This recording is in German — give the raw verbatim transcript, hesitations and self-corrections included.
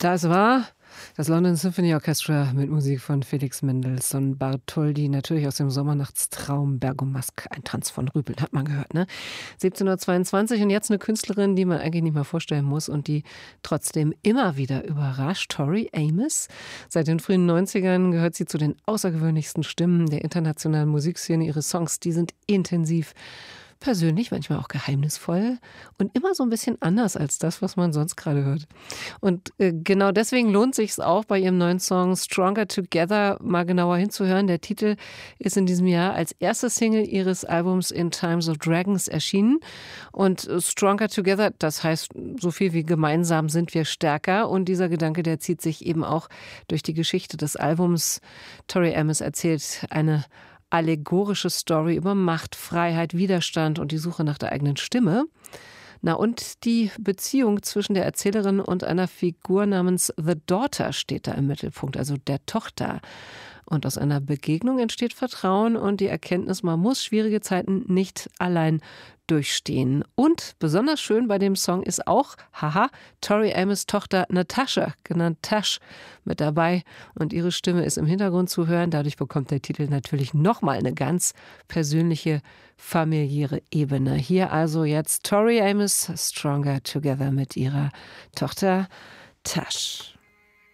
Das war das London Symphony Orchestra mit Musik von Felix Mendelssohn Bartholdy, natürlich aus dem Sommernachtstraum Bergomask, ein Tanz von Rüpel, hat man gehört, ne? siebzehnhundertzweiundzwanzig und jetzt eine Künstlerin, die man eigentlich nicht mal vorstellen muss und die trotzdem immer wieder überrascht, Tori Amos. Seit den frühen neunzigern gehört sie zu den außergewöhnlichsten Stimmen der internationalen Musikszene. Ihre Songs, die sind intensiv, persönlich, manchmal auch geheimnisvoll und immer so ein bisschen anders als das, was man sonst gerade hört. Und äh, genau deswegen lohnt sich's auch, bei ihrem neuen Song Stronger Together mal genauer hinzuhören. Der Titel ist in diesem Jahr als erste Single ihres Albums In Times of Dragons erschienen. Und äh, Stronger Together, das heißt so viel wie gemeinsam sind wir stärker. Und dieser Gedanke, der zieht sich eben auch durch die Geschichte des Albums. Tori Amos erzählt eine allegorische Story über Macht, Freiheit, Widerstand und die Suche nach der eigenen Stimme. Na, und die Beziehung zwischen der Erzählerin und einer Figur namens The Daughter steht da im Mittelpunkt, also der Tochter. Und aus einer Begegnung entsteht Vertrauen und die Erkenntnis, man muss schwierige Zeiten nicht allein durchstehen. Und besonders schön bei dem Song ist auch, haha, Tori Amos Tochter Natasha, genannt Tash, mit dabei. Und ihre Stimme ist im Hintergrund zu hören. Dadurch bekommt der Titel natürlich nochmal eine ganz persönliche, familiäre Ebene. Hier also jetzt Tori Amos, Stronger Together mit ihrer Tochter Tash.